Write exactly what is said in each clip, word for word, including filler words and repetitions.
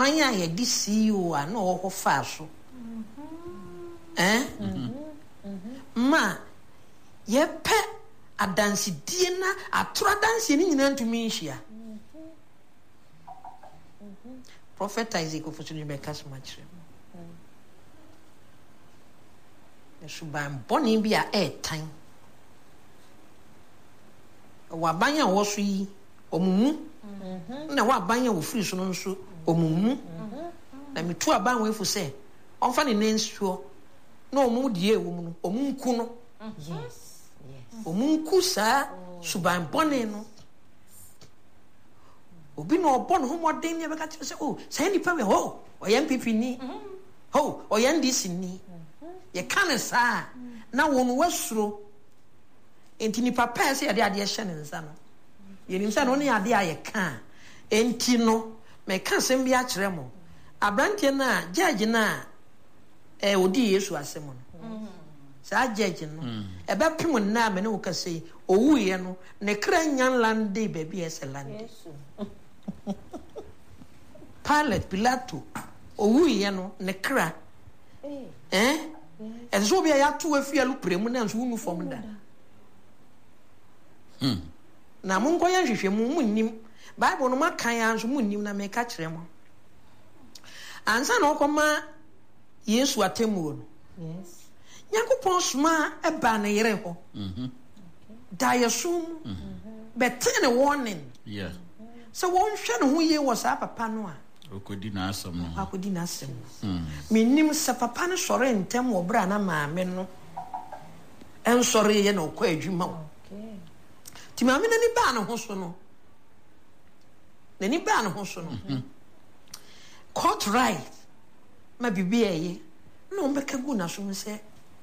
kwan ya ye di C E O a na wo fa so eh ma ye pe adansi die na atora dansi ni nyina ntumi nhia Prophet Isaac of Fusuni be kas machre Suban boni bi a etan wa banya wo so yi omumu na wa banya wo free so no nso omumu na mitu aban we fu se onfa ne nensuo na omu die wo mu no omunku no yes yes omunku sa suban boni no obi no obon ho modern ye beka tire se oh say ni pa we ho oyam pipi ni ho oyam dis ni ye kan sa na wonu wasuro enti ni papa se ye de ade hye ne nsa no ye nim sa no ne ade aye kan enti no me kan sem bi a kire mo abrantie na judge na eh odi Yesu asem no sa judge no e be pim na me ne wo ka sei owu ye no ne kra nyan lande be bi eselande Pilate Pilato owu ye no ne kra eh eh ezo bia ya to afia lu premu na nso unu fom da hm na mun ko ya hwehwe mu munnim Bible no makan ya nso munnim na me ka kire mo ansa na okoma Yesu atemu no yes Yakopon suma e ba na yere ho mhm da yesum mhm betene warning yeah so won hwe no ho ye wo sa papa no a okodi na asem no akodi na asem mm minnim sa papa no sore ntem wo bra na maame no en sore ye na okwa adwuma okay ti maame na ni ba na ho so no na ni ba na ho so no court right ma bibi eye no mbeka gu na so nse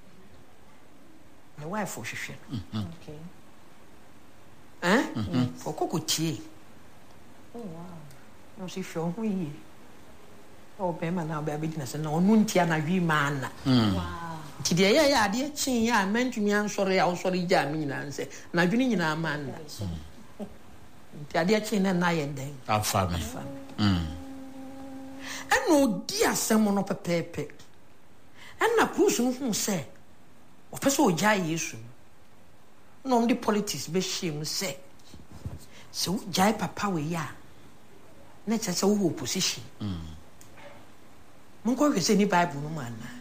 my wife for hwehwe okay eh for kokotie oh wow no si fo ho yi o be ma na ba bi na se na onu ntia na wi ma na wow ti de ya ya de chin ya mantumi ansore ya osore ja mi nyina nse na dwuni nyina ma na ti ade chin na na ye den afa me mm eno di asem no pepepe enna cruise no hu se o pese o ja Yesu no ndi politics be shame se so jai papa we ya na cha cha wo opposition mm mun ko ke se ni Bible no man